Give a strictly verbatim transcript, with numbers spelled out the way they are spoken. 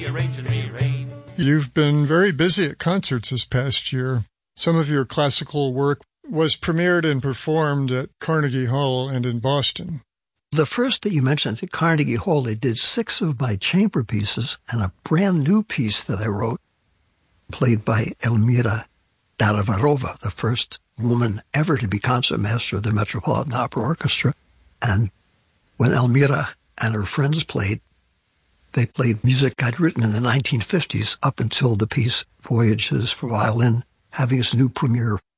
rearrange and rearrange. You've been very busy at concerts this past year. Some of your classical work was premiered and performed at Carnegie Hall and in Boston. The first that you mentioned, at Carnegie Hall, they did six of my chamber pieces and a brand new piece that I wrote, played by Elmira Daravarova, the first woman ever to be concertmaster of the Metropolitan Opera Orchestra. And when Elmira and her friends played, they played music I'd written in the nineteen fifties up until the piece Voyages for Violin, having its new premiere